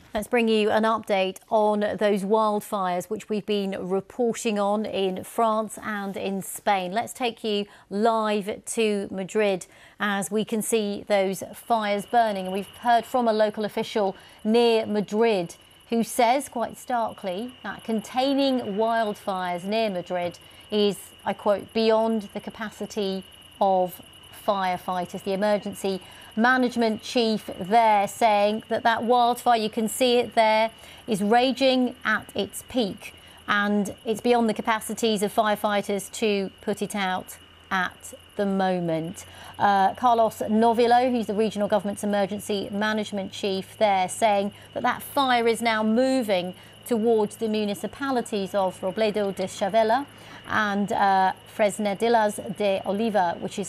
Let's bring you an update on those wildfires which we've been reporting on in France and in Spain. Let's take you live to Madrid as we can see those fires burning. And we've heard from a local official near Madrid who says quite starkly that containing wildfires near Madrid is, I quote, beyond the capacity of firefighters. The emergency management chief there saying that wildfire, you can see it there, is raging at its peak and it's beyond the capacities of firefighters to put it out at the moment. Carlos Novillo, who's the regional government's emergency management chief there, saying that fire is now moving towards the municipalities of Robledo de Chavela and Fresnedillas de Oliva, which is